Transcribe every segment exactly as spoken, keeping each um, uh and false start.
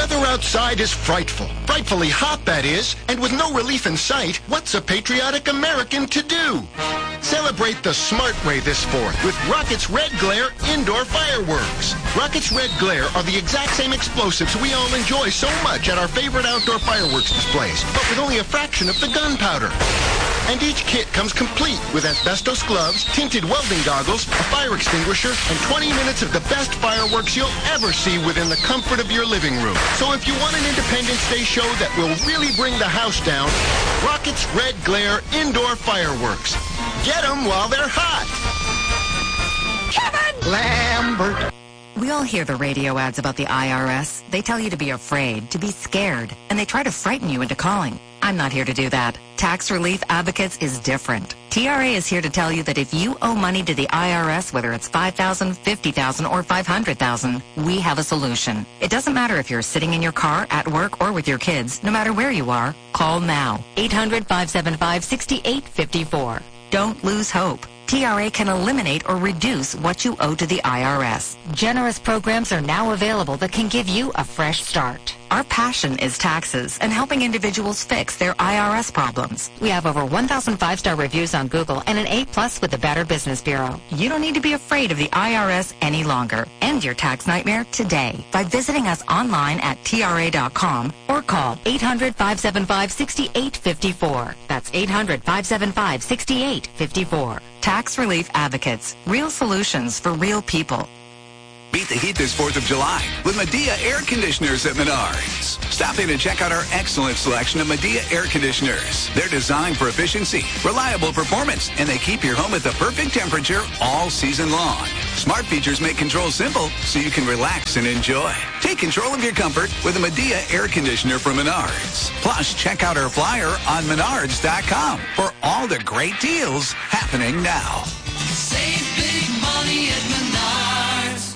weather outside is frightful. Frightfully hot, that is. And with no relief in sight, what's a patriotic American to do? Celebrate the smart way this fourth with Rocket's Red Glare Indoor Fireworks. Rocket's Red Glare are the exact same explosives we all enjoy so much at our favorite outdoor fireworks displays, but with only a fraction of the gunpowder. And each kit comes complete with asbestos gloves, tinted welding goggles, a fire extinguisher, and twenty minutes of the best fireworks you'll ever see within the comfort of your living room. So if you want an Independence Day show that will really bring the house down, Rocket's Red Glare Indoor Fireworks. Get them while they're hot. Kevin Lambert. We all hear the radio ads about the I R S. They tell you to be afraid, to be scared, and they try to frighten you into calling. I'm not here to do that. Tax Relief Advocates is different. T R A is here to tell you that if you owe money to the I R S, whether it's five thousand dollars, fifty thousand dollars, or five hundred thousand dollars, we have a solution. It doesn't matter if you're sitting in your car, at work, or with your kids. No matter where you are, call now. eight hundred, five seven five, six eight five four. Don't lose hope. T R A can eliminate or reduce what you owe to the I R S. Generous programs are now available that can give you a fresh start. Our passion is taxes and helping individuals fix their I R S problems. We have over one thousand five-star reviews on Google and an A plus with the Better Business Bureau. You don't need to be afraid of the I R S any longer. End your tax nightmare today by visiting us online at T R A dot com or call eight hundred, five seven five, six eight five four. That's eight hundred, five seven five, six eight five four. Tax Relief Advocates. Real solutions for real people. Beat the heat this fourth of July with Medea Air Conditioners at Menards. Stop in and check out our excellent selection of Medea Air Conditioners. They're designed for efficiency, reliable performance, and they keep your home at the perfect temperature all season long. Smart features make control simple so you can relax and enjoy. Take control of your comfort with a Medea Air Conditioner from Menards. Plus, check out our flyer on menards dot com for all the great deals happening now. Save big money at Menards.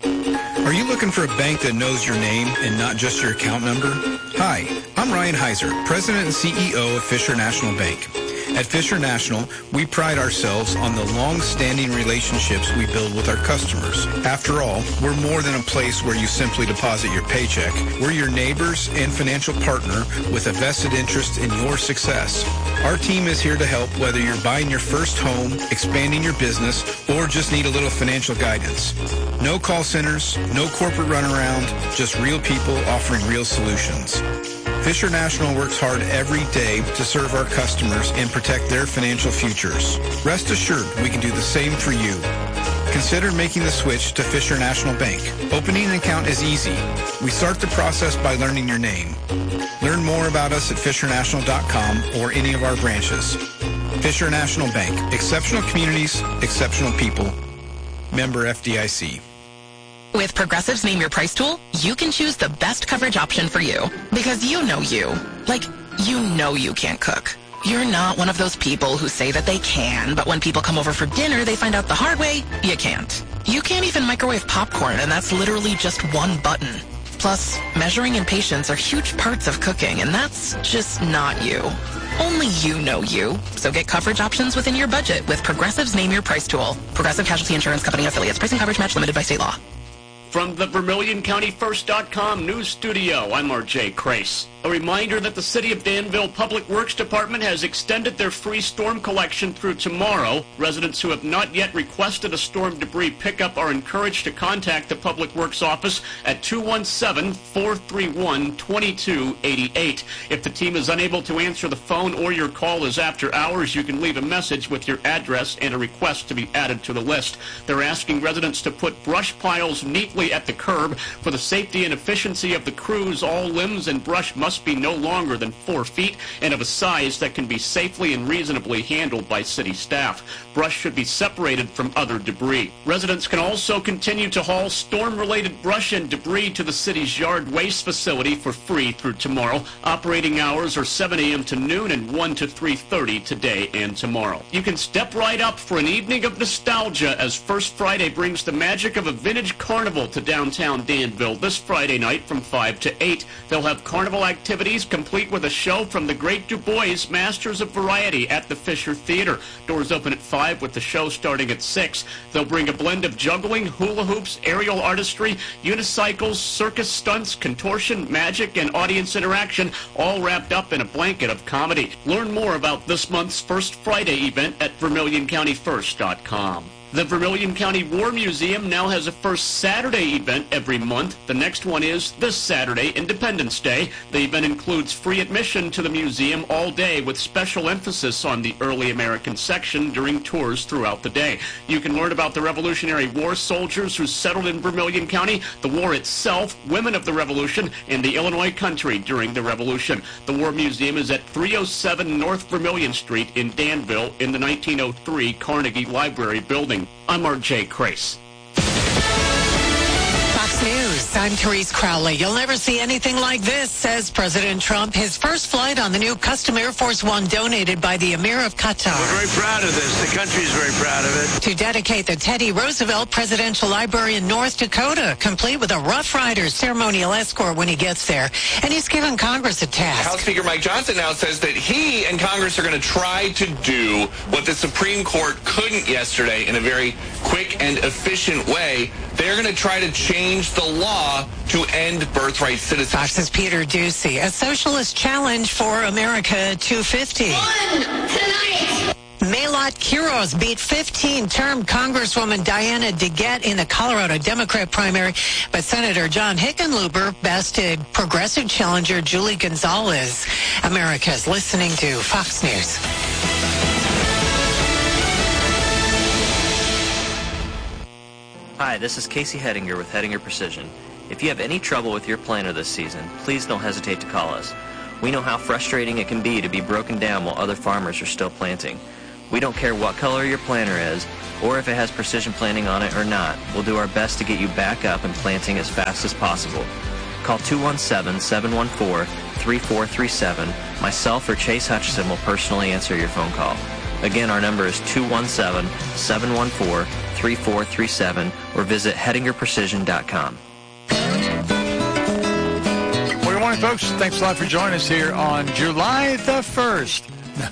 Are you looking for a bank that knows your name and not just your account number? Hi, I'm Ryan Heiser, President and C E O of Fisher National Bank. At Fisher National, we pride ourselves on the long-standing relationships we build with our customers. After all, we're more than a place where you simply deposit your paycheck. We're your neighbors and financial partner with a vested interest in your success. Our team is here to help whether you're buying your first home, expanding your business, or just need a little financial guidance. No call centers, no corporate runaround, just real people offering real solutions. Fisher National works hard every day to serve our customers and protect their financial futures. Rest assured, we can do the same for you. Consider making the switch to Fisher National Bank. Opening an account is easy. We start the process by learning your name. Learn more about us at fisher national dot com or any of our branches. Fisher National Bank. Exceptional communities, exceptional people. Member F D I C. With Progressive's Name Your Price tool, you can choose the best coverage option for you. Because you know you. Like, you know you can't cook. You're not one of those people who say that they can, but when people come over for dinner, they find out the hard way, you can't. You can't even microwave popcorn, and that's literally just one button. Plus, measuring and patience are huge parts of cooking, and that's just not you. Only you know you. So get coverage options within your budget with Progressive's Name Your Price tool. Progressive Casualty Insurance Company affiliates. Pricing coverage match limited by state law. From the Vermilion County First dot com news studio, I'm R J Crace. A reminder that the City of Danville Public Works Department has extended their free storm collection through tomorrow. Residents who have not yet requested a storm debris pickup are encouraged to contact the Public Works office at two one seven, four three one, two two eight eight. If the team is unable to answer the phone or your call is after hours, you can leave a message with your address and a request to be added to the list. They're asking residents to put brush piles neatly at the curb. For the safety and efficiency of the crews, all limbs and brush must be no longer than four feet and of a size that can be safely and reasonably handled by city staff. Brush should be separated from other debris. Residents can also continue to haul storm-related brush and debris to the city's yard waste facility for free through tomorrow. Operating hours are seven a m to noon and one to three thirty today and tomorrow. You can step right up for an evening of nostalgia as First Friday brings the magic of a vintage carnival to downtown Danville this Friday night from five to eight. They'll have carnival activities activities, complete with a show from the Great Du Bois Masters of Variety at the Fisher Theater. Doors open at five with the show starting at six. They'll bring a blend of juggling, hula hoops, aerial artistry, unicycles, circus stunts, contortion, magic, and audience interaction, all wrapped up in a blanket of comedy. Learn more about this month's First Friday event at Vermilion County First dot com. The Vermilion County War Museum now has a first Saturday event every month. The next one is this Saturday, Independence Day. The event includes free admission to the museum all day with special emphasis on the early American section during tours throughout the day. You can learn about the Revolutionary War soldiers who settled in Vermilion County, the war itself, women of the Revolution, and the Illinois country during the Revolution. The War Museum is at three oh seven North Vermilion Street in Danville in the nineteen oh three Carnegie Library building. I'm R J Crace. Fox News, I'm Therese Crowley. You'll never see anything like this, says President Trump. His first flight on the new custom Air Force One donated by the Emir of Qatar. We're very proud of this. The country's very proud of it. To dedicate the Teddy Roosevelt Presidential Library in North Dakota, complete with a Rough Riders ceremonial escort when he gets there. And he's given Congress a task. House Speaker Mike Johnson now says that he and Congress are going to try to do what the Supreme Court couldn't yesterday in a very quick and efficient way. They're going to try to change the law to end birthright citizenship. Fox's Peter Ducey, a socialist challenge for America two fifty. One tonight. Maylot Quiros beat fifteen-term Congresswoman Diana DeGette in the Colorado Democrat primary, but Senator John Hickenlooper bested progressive challenger Julie Gonzalez. America's listening to Fox News. Hi, this is Casey Hedinger with Hedinger Precision. If you have any trouble with your planter this season, please don't hesitate to call us. We know how frustrating it can be to be broken down while other farmers are still planting. We don't care what color your planter is, or if it has precision planting on it or not. We'll do our best to get you back up and planting as fast as possible. Call two one seven, seven one four, three four three seven. Myself or Chase Hutchison will personally answer your phone call. Again, our number is two one seven, seven one four, three four three seven or visit hedinger precision dot com. Well, good morning, folks. Thanks a lot for joining us here on July the first.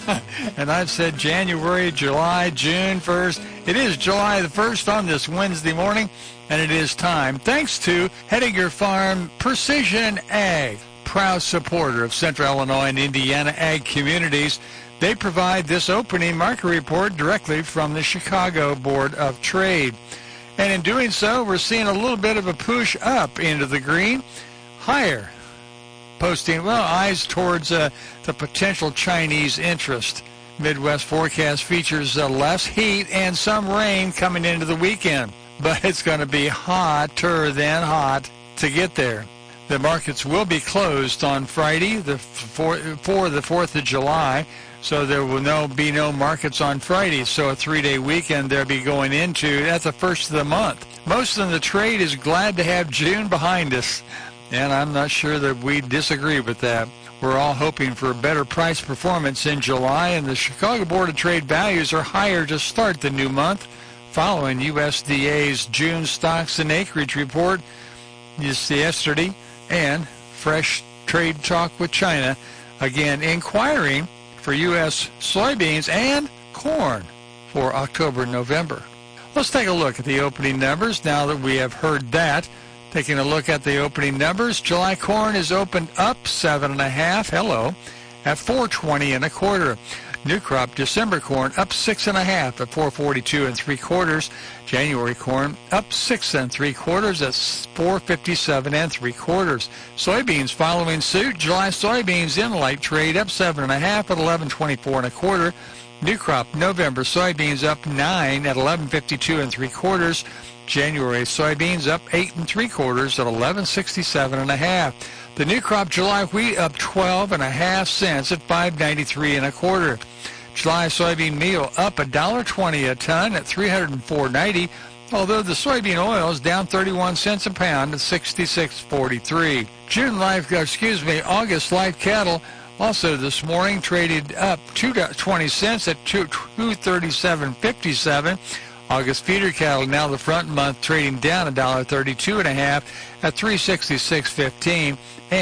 And I've said January, July, June first. It is July the first on this Wednesday morning, and it is time. Thanks to Hedinger Farm Precision Ag, proud supporter of Central Illinois and Indiana ag communities. They provide this opening market report directly from the Chicago Board of Trade. And in doing so, we're seeing a little bit of a push up into the green, higher, posting, well, eyes towards uh, the potential Chinese interest. Midwest forecast features uh, less heat and some rain coming into the weekend, but it's going to be hotter than hot to get there. The markets will be closed on Friday the for, for the fourth of July. So there will no be no markets on Friday. So a three-day weekend they'll be going into. That's the first of the month. Most of the trade is glad to have June behind us. And I'm not sure that we disagree with that. We're all hoping for a better price performance in July, and the Chicago Board of Trade values are higher to start the new month following U S D A's June stocks and acreage report just yesterday, and fresh trade talk with China, again inquiring for U S soybeans and corn for October and November. Let's take a look at the opening numbers now that we have heard that. Taking a look at the opening numbers, July corn is opened up seven and a half. Hello, at four twenty and a quarter. New crop December corn up six and a half at four forty-two and three quarters. January corn up six and three quarters at four fifty-seven and three quarters. Soybeans following suit. July soybeans in light trade up seven and a half at eleven twenty-four and a quarter. New crop November soybeans up nine at eleven fifty-two and three quarters. January soybeans up eight and three quarters at eleven sixty-seven and a half. The new crop July wheat up twelve and a half cents at five ninety-three and a quarter. July soybean meal up a dollar twenty a ton at three hundred four ninety. Although the soybean oil is down thirty-one cents a pound at sixty-six forty-three. June live, excuse me, August live cattle also this morning traded up two twenty cents at two thirty-seven fifty-seven. August feeder cattle now the front month trading down a dollar thirty-two and a half at three sixty-six fifteen, and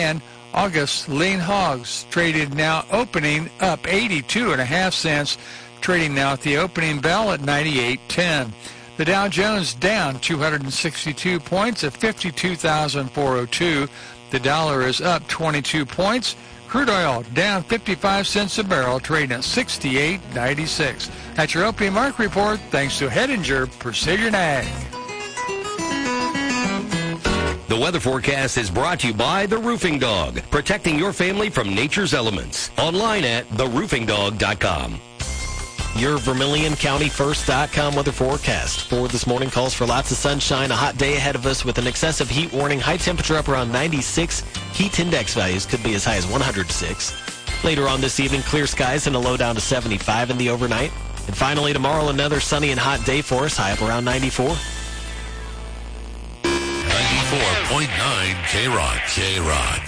August lean hogs traded now opening up eighty-two and a half cents, trading now at the opening bell at ninety-eight ten. The Dow Jones down two hundred sixty-two points at fifty-two thousand four hundred two. The dollar is up twenty-two points. Crude oil down fifty-five cents a barrel, trading at sixty-eight ninety-six. That's your opening market report, thanks to Hettinger Precision Ag. The weather forecast is brought to you by The Roofing Dog, protecting your family from nature's elements. Online at the roofing dog dot com. Your Vermilion County First dot com weather forecast for this morning calls for lots of sunshine, a hot day ahead of us with an excessive heat warning, high temperature up around ninety-six. Heat index values could be as high as one hundred six. Later on this evening, clear skies and a low down to seventy-five in the overnight. And finally tomorrow, another sunny and hot day for us, high up around ninety-four. ninety-four point nine K-Rock. K-Rock,